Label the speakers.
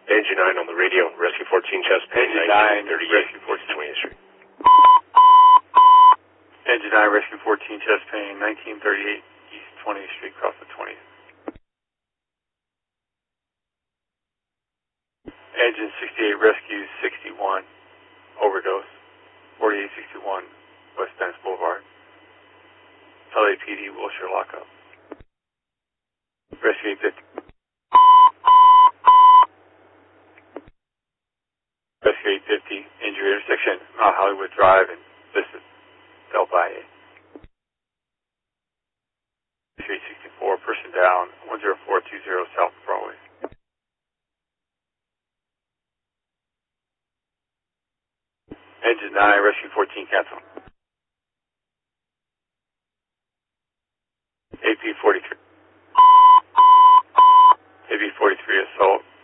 Speaker 1: Engine 9 on the radio, Rescue 14 chest pain,
Speaker 2: Engine 9,
Speaker 1: 1938,
Speaker 2: Rescue
Speaker 1: 14 20th Street.
Speaker 2: Engine 9, Rescue 14, chest pain, 1938 East 20th Street, cross the 20th. Engine 68, Rescue 61, overdose, 4861 West Venice Boulevard. LAPD, Wilshire lockup. Rescue 850. Rescue 850, injury intersection, Mount Hollywood Drive and Vista Del Valle. Rescue 864, person down, 10420 South Broadway. Engine 9, Rescue 14, cancel. AP 43. AP 43, assault.